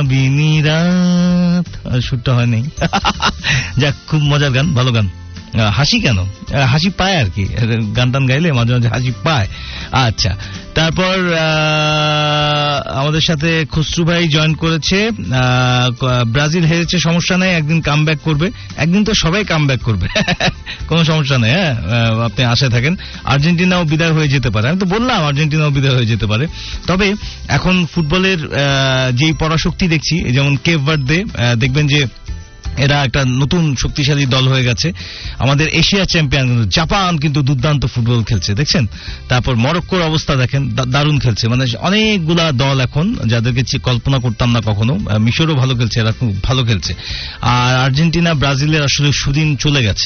বিনিরাত সুরটা হয়নি। যাক, খুব মজার গান, ভালো গান। হাসি কেন, হাসি পায় আর কি, গান টান গাইলে মাঝে মাঝে হাসি পায়। আচ্ছা, তারপর আমাদের সাথে খসরু ভাই জয়েন করেছে। ব্রাজিল হেরেছে, সমস্যা নাই, একদিন কামব্যাক করবে। একদিন তো সবাই কামব্যাক করবে, কোনো সমস্যা নেই। হ্যাঁ, আপনি আশায় থাকেন। আর্জেন্টিনাও বিদায় হয়ে যেতে পারে, আমি তো বললাম আর্জেন্টিনাও বিদায় হয়ে যেতে পারে। তবে এখন ফুটবলের যেই পরাশক্তি দেখছি, যেমন কেপ ভার্দে, দেখবেন যে এরা একটা নতুন শক্তিশালী দল হয়ে গেছে। আমাদের এশিয়া চ্যাম্পিয়ন জাপান কিন্তু দুর্দান্ত ফুটবল খেলছে, দেখছেন। তারপর মরক্কোর অবস্থা দেখেন, দারুণ খেলছে। মানে অনেকগুলা দল এখন যাদেরকে কল্পনা করতাম না কখনো। মিশরও ভালো খেলছে, এরা খুব ভালো খেলছে। আর আর্জেন্টিনা ব্রাজিলের আসলে সুদিন চলে গেছে।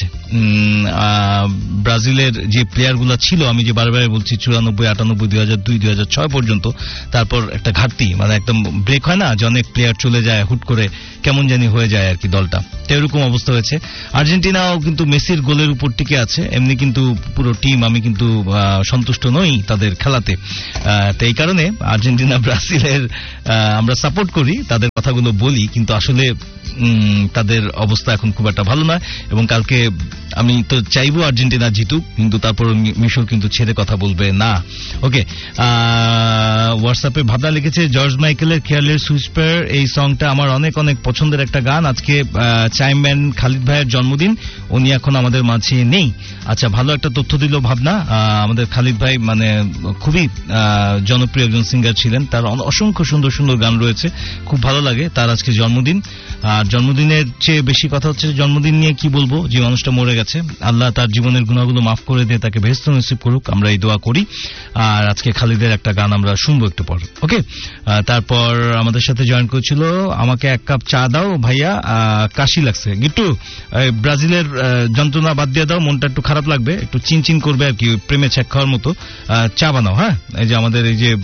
ব্রাজিলের যে প্লেয়ারগুলো ছিল, আমি যে বারবার বলছি 94, 98, 2002, 2006 পর্যন্ত, তারপর একটা ঘাটতি, মানে একদম ব্রেক হয় না, যে অনেক প্লেয়ার চলে যায় হুট করে, কেমন জানি হয়ে যায় আর কি দলটা। এরকম অবস্থা হয়েছে। আর্জেন্টিনাও কিন্তু মেসির গোলের উপর টিকে আছে। এমনি কিন্তু পুরো টিম আমি কিন্তু সন্তুষ্ট নই তাদের খেলাতে। তো এই কারণে আর্জেন্টিনা ব্রাজিলের আমরা সাপোর্ট করি, তাদের কথাগুলো বলি, কিন্তু আসলে তাদের অবস্থা এখন খুব একটা ভালো নয়। এবং কালকে আমি তো চাইবো আর্জেন্টিনা জিতুক, কিন্তু তারপর মিশর কিন্তু ছেড়ে কথা বলবে না। ওকে, হোয়াটসঅ্যাপে ভাবনা লিখেছে, জর্জ মাইকেলের কেয়ারলেস হুইসপার, এই সংটা আমার অনেক অনেক পছন্দের একটা গান। আজকে চাইম্যান খালিদ ভাইয়ের জন্মদিন, উনি এখন আমাদের মাঝে নেই। আচ্ছা, ভালো একটা তথ্য দিল ভাবনা। আমাদের খালিদ ভাই মানে খুবই জনপ্রিয় একজন সিঙ্গার ছিলেন, তার অসংখ্য সুন্দর সুন্দর গান রয়েছে, খুব ভালো লাগে। তার আজকে জন্মদিন। আর জন্মদিনের চেয়ে বেশি কথা হচ্ছে, জন্মদিন নিয়ে কি বলবো, যে মানুষটা মরে গেছে, আল্লাহ তার জীবনের গুনাহগুলো মাফ করে দিয়ে তাকে বেহেশত নসিব করুক, আমরা এই দোয়া করি। আর আজকে খালিদের একটা গান আমরা শুনবো একটু পর। ওকে, তারপর আমাদের সাথে জয়েন করেছিল, আমাকে এক কাপ চা দাও ভাইয়া, কাশি লাগছে। গিট্টু, ব্রাজিলের যন্ত্রণা বাদ দিয়ে দাও, মনটা একটু খারাপ লাগবে, একটু চিনচিন করবে আর কি, প্রেমে ছ্যাক খাওয়ার মতো। চা বানাও। হ্যাঁ, এই যে আমাদের এই যে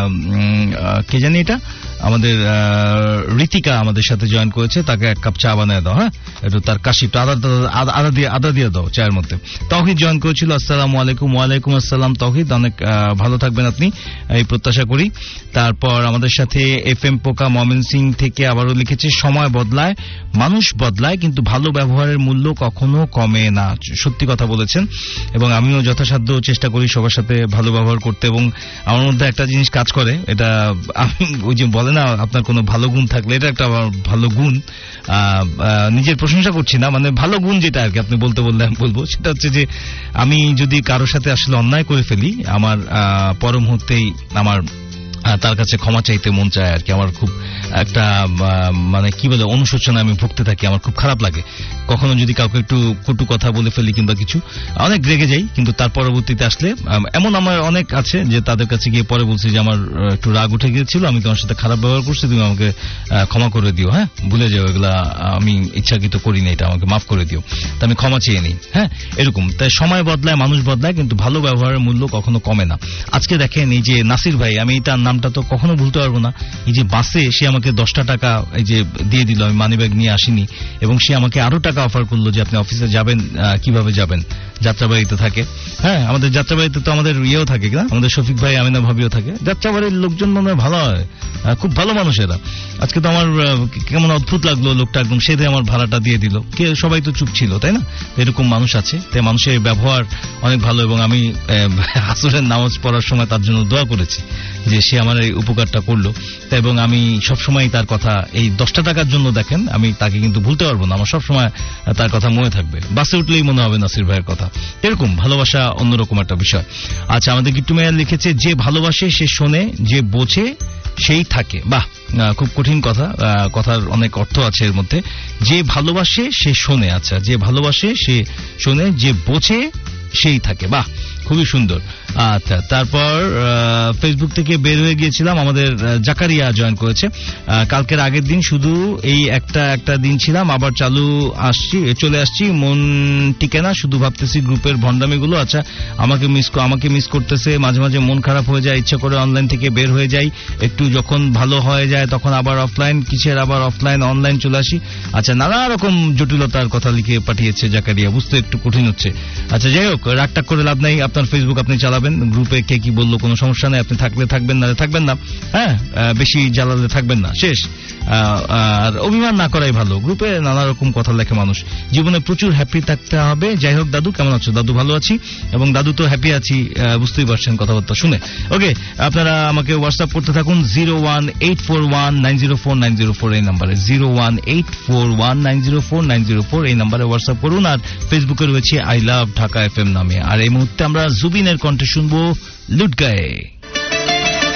কে জানি এটা, আমাদের ঋতিকা আমাদের সাথে জয়েন করেছে, তাকে এক কাপ চা বানিয়ে দাও। হ্যাঁ, একটু তার কাশি আদা দিয়ে দাও চায়ের মধ্যে। তৌহিদ জয়েন করেছিল, আসসালামু আলাইকুম। ওয়ালাইকুম আসসালাম তৌহিদ, অনেক ভালো থাকবেন আপনি, এই প্রত্যাশা করি। তারপর আমাদের সাথে FM পোকা ময়মনসিং থেকে আবারও লিখেছে, সময় বদলায়, মানুষ বদলায়, কিন্তু ভালো ব্যবহারের মূল্য কখনো কমে না। সত্যি কথা বলেছেন, এবং আমিও যথাসাধ্য চেষ্টা করি সবার সাথে ভালো ব্যবহার করতে। এবং আমার মধ্যে একটা জিনিস কাজ করে, এটা আমি ওই যে বলে না, আপনার কোনো ভালো গুণ থাকলে, এটা একটা ভালো গুণ। নিজের প্রশংসা করছি না, মানে ভালো গুণ যেটা আর কি, আপনি বলতে বললে আমি বলবো, সেটা হচ্ছে যে আমি যদি কারোর সাথে আসলে অন্যায় করে ফেলি, আমার পর মুহূর্তেই আমার তার কাছে ক্ষমা চাইতে মন চায় আর কি। আমার খুব একটা মানে কি বলে, অনুশোচনা আমি ভুগতে থাকি, আমার খুব খারাপ লাগে। কখনো যদি কাউকে একটু কটু কথা বলে ফেলি কিংবা কিছু, অনেক রেগে যাই, কিন্তু তার পরবর্তীতে আসলে এমন আমার অনেক আছে যে তাদের কাছে গিয়ে পরে বলছি যে আমার একটু রাগ উঠে গিয়েছিল, আমি তোমার সাথে খারাপ ব্যবহার করছি, তুমি আমাকে ক্ষমা করে দিও। হ্যাঁ, ভুলে যাও, এগুলা আমি ইচ্ছাকৃত করি না, এটা আমাকে মাফ করে দিও, তা আমি ক্ষমা চেয়ে নিই। হ্যাঁ, এরকম। তাই সময় বদলায়, মানুষ বদলায়, কিন্তু ভালো ব্যবহারের মূল্য কখনো কমে না। আজকে দেখেন, এই যে নাসির ভাই, আমি তার নামটা তো কখনো ভুলতে পারবো না, এই যে বাসে সে আমাকে 10টা টাকা এই যে দিয়ে দিল, আমি মানি ব্যাগ নিয়ে আসিনি, এবং সে আমাকে আরো টাকা অফার করলো যে আপনি অফিসে যাবেন, কিভাবে যাবেন, যাত্রাবাড়িতে থাকে। হ্যাঁ, আমাদের যাত্রাবাড়িতে তো আমাদের ইয়েও থাকে না, আমাদের শফিক ভাই, আমিনা ভাবিও থাকে। যাত্রাবাড়ির লোকজন মনে হয় ভালো হয়, খুব ভালো মানুষেরা। আজকে তো আমার কেমন অদ্ভুত লাগলো, লোকটা একদম সেধে আমার ভাড়াটা দিয়ে দিল। কে সবাই তো চুপ ছিল, তাই না? এরকম মানুষ আছে, তাই মানুষের ব্যবহার অনেক ভালো। এবং আমি আসরের নামাজ পড়ার সময় তার জন্য দোয়া করেছি যে সে আমার এই উপকারটা করলো। এবং আমি সবসময় তার কথা, এই 10টা টাকার জন্য দেখেন আমি তাকে কিন্তু ভুলতে পারবো না, আমার সবসময় তার কথা মনে থাকবে। বাসে উঠলেই মনে হবে নাসির ভাইয়ের কথা। এরকম ভালোবাসা অন্যরকম একটা বিষয়। আচ্ছা, আমাদের গিট্টু মেয়ার লিখেছে, যে ভালোবাসে সে শোনে, যে বোঝে সেই থাকে। বাহ, খুব কঠিন কথা, কথার অনেক অর্থ আছে এর মধ্যে। যে ভালোবাসে সে শোনে, আচ্ছা, যে ভালোবাসে সে শোনে, যে বোঝে সেই থাকে। বাহ, খুবই সুন্দর। আচ্ছা, তারপর ফেসবুক থেকে বের হয়ে গিয়েছিলাম, আমাদের জাকারিয়া জয়েন করেছে। কালকের আগের দিন শুধু এই একটা দিন ছিলাম, আবার চলে আসছি, মন টিকে না, শুধু ভাবতেছি গ্রুপের ভণ্ডামিগুলো। আচ্ছা, আমাকে মিস করতেছে, মাঝে মাঝে মন খারাপ হয়ে যায়, ইচ্ছা করে অনলাইন থেকে বের হয়ে যাই, একটু যখন ভালো হয়ে যায় তখন আবার অফলাইন, কিসের আবার অফলাইন অনলাইন চলে আসি। আচ্ছা, নানা রকম জটিলতার কথা লিখে পাঠিয়েছে জাকারিয়া, বুঝতে একটু কঠিন হচ্ছে। আচ্ছা, যাই হোক, রাগটাগ করে লাভ নাই। আপনার ফেসবুক আপনি চালাবেন, গ্রুপে কে কি বললো কোনো সমস্যা নেই, আপনি থাকলে থাকবেন, না থাকবেন না। হ্যাঁ, বেশি জ্বালালে থাকবেন না, শেষ। আর অভিমান না করাই ভালো, গ্রুপে নানা রকম কথা লেখে মানুষ। জীবনে প্রচুর হ্যাপি থাকতে হবে। যাই হোক দাদু, কেমন আছো? দাদু ভালো আছি, এবং দাদু তো হ্যাপি আছি, বুঝতেই পারছেন কথাবার্তা শুনে। ওকে, আপনারা আমাকে হোয়াটসঅ্যাপ করতে থাকুন 01841904904 এই নাম্বারে, 01841904904 এই নাম্বারে হোয়াটসঅ্যাপ করুন। আর ফেসবুকে রয়েছে আই লাভ ঢাকা FM নামে। আর এই মুহূর্তে আমরা জুবিনের কণ্ঠে শুনবো লুট গায়ে।